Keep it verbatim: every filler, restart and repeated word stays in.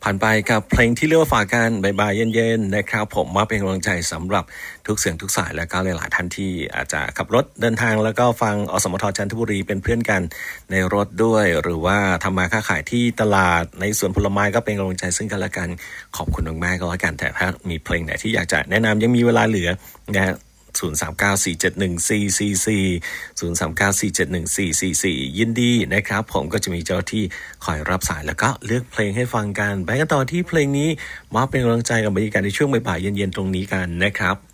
ผ่านไปกับเพลงที่เรียกว่าฝากกันบ่ายๆเย็นๆนะครับผมมาเป็นกำลังใจสำหรับทุกเสียงทุกสายแล้วก็หลายๆท่านที่อาจจะขับรถเดินทางแล้วก็ฟังอสมทจันทบุรีเป็นเพื่อนกันในรถด้วยหรือว่าทำมาค้าขายที่ตลาดในสวนผลไม้ก็เป็นกำลังใจซึ่งกันและกันขอบคุณมากๆก็แล้วกันแต่ถ้ามีเพลงไหนที่อยากจะแนะนำยังมีเวลาเหลือนะฮะศูนย์ สาม เก้า สี่ เจ็ด หนึ่ง สี่ สี่ สี่ ศูนย์ สาม เก้า สี่ เจ็ด หนึ่ง สี่ สี่ สี่ยินดีนะครับผมก็จะมีเจ้าที่คอยรับสายแล้วก็เลือกเพลงให้ฟังกันไปกันต่อที่เพลงนี้มาเป็นกำลังใจกับบรรยากาศในช่วงบ่ายๆเย็นๆตรงนี้กันนะครับ